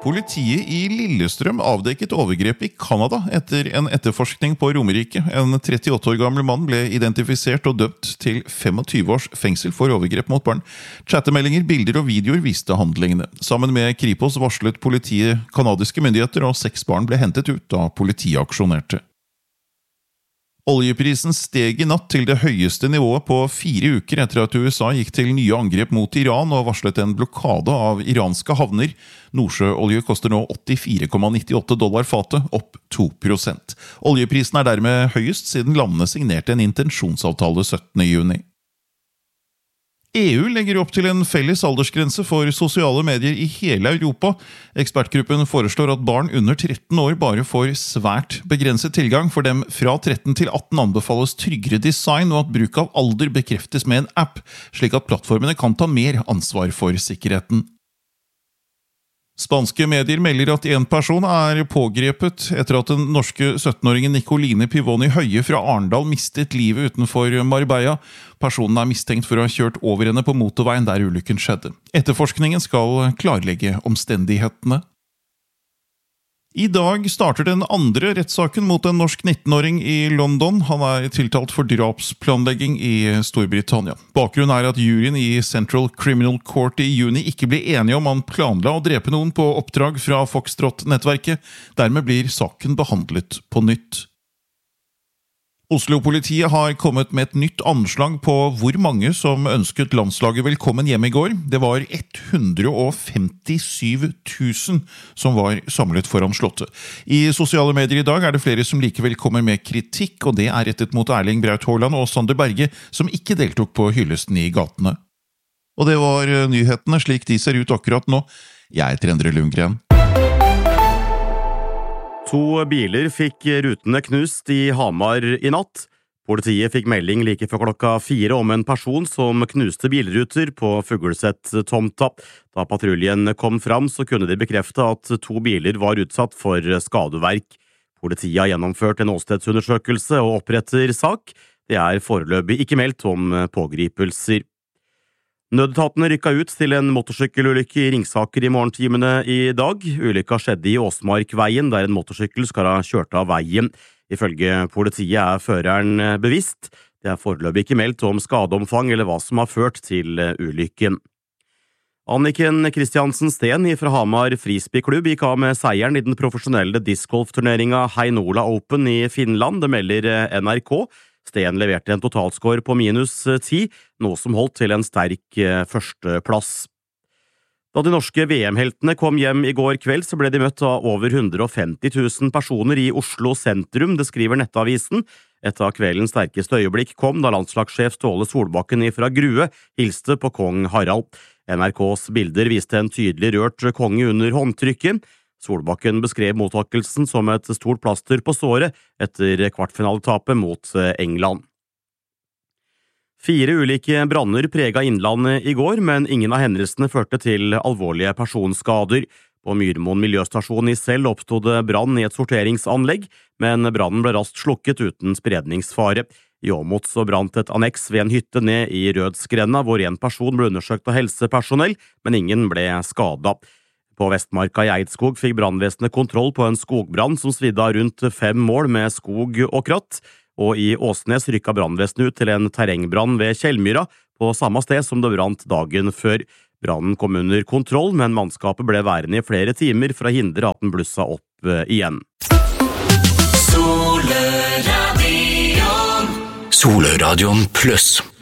Politiet i Lillestrøm avdekket overgrep i Kanada etter en etterforskning på Romerike. En 38 år gammel mann ble identifisert og dømt til 25 års fengsel for overgrep mot barn. Chattemeldinger, bilder og videoer viste handlingene. Sammen med Kripos varslet politiet kanadiske myndigheter, og 6 barn ble hentet ut da politiet aksjonerte. Oljeprisen steg i natt til det høyeste nivået på 4 uker etter at USA gikk til nye angrep mot Iran og varslet en blokade av iranske havner. Nordsjøolje koster nå $84,98 fatet, opp 2%. Oljeprisen er dermed høyest siden landene signerte en intensjonsavtale 17. juni. EU legger opp til en felles aldersgrense for sosiale medier i hele Europa. Ekspertgruppen foreslår at barn under 13 år bare får svært begrenset tilgang. For dem fra 13 til 18 anbefales tryggere design, og at bruk av alder bekreftes med en app, slik at plattformene kan ta mer ansvar for sikkerheten. Spanske medier melder at en person er pågrepet etter at den norske 17-åringen Nicoline Pivoni Høie fra Arendal mistet livet utenfor Marbella. Personen er mistenkt for å ha kjørt over henne på motorveien der ulykken skjedde. Etterforskningen skal klarlegge omstendighetene. I dag starter den andre rettssaken mot en norsk 19-åring i London. Han er tiltalt for drapsplanlegging i Storbritannia. Bakgrunnen er at juryen i Central Criminal Court i juni ikke ble enige om han planla å drepe noen på oppdrag fra Foxtrot-nettverket. Dermed blir saken behandlet på nytt. Oslo-politiet har kommet med et nytt anslag på hvor mange som ønsket landslaget velkommen hjem i går. Det var 157 000 som var samlet foran slottet. I sosiale medier i dag er det flere som likevel kommer med kritikk, og det er rettet mot Erling Braut Haaland og Sander Berge, som ikke deltok på hyllesten i gatene. Og det var nyhetene slik de ser ut akkurat nå. Jeg heter Endre Lundgren. 2 biler fikk rutene knust i Hamar i natt. Politiet fikk melding like før klokka 4 om en person som knuste bilruter på Fuglset-tomta. Da patruljen kom fram, så kunne de bekrefte at 2 biler var utsatt for skadeverk. Politiet har gjennomført en åstedsundersøkelse og oppretter sak. Det er foreløpig ikke meldt om pågripelser. Nødetatene rykket ut til en motorsykkelulykke i Ringsaker i morgentimene i dag. Ulykka skjedde i Åsmarkveien, der en motorsykkel skal ha kjørt av veien. Ifølge politiet er føreren bevisst. Det er foreløpig ikke meldt om skadeomfang eller hva som har ført til ulykken. Anniken Kristiansen Sten fra Hamar Frisbeeklubb gikk av med seieren i den profesjonelle discgolfturneringa Heinola Open i Finland, det melder NRK. Sten leverte en totalscore på -10, noe som holdt til en sterk førsteplass. Da de norske VM-heltene kom hjem i går kveld, så ble de møtt av over 150 000 personer i Oslo sentrum, det skriver Nettavisen. Et av kveldens sterkeste øyeblikk kom da landslagssjef Ståle Solbakken fra Grue hilste på kong Harald. NRKs bilder viste en tydelig rørt konge under håndtrykket. Solbakken beskrev mottakelsen som et stort plaster på såret etter kvartfinaletapet mot England. 4 ulike branner preget Innlandet i går, men ingen av hendelsene førte til alvorlige personskader. På Myrmoen miljøstasjon i Sel oppstod brann i et sorteringsanlegg, men brannen ble raskt slukket uten spredningsfare. I Åmot så brant et anneks ved en hytte ned i Rødsgrenda, hvor en person ble undersøkt av helsepersonell, men ingen ble skadet. På Vestmarka i Eidskog fikk brannvesenet kontroll på en skogbrann som svidde av rundt 5 mål med skog og kratt, og i Åsnes rykket brannvesenet ut til en terrengbrann ved Kjellmyra, på samme sted som det brant dagen før. Brannen kom under kontroll, men mannskapet ble værende i flere timer for å hindre at den blussa opp igjen. Soløradion Pluss.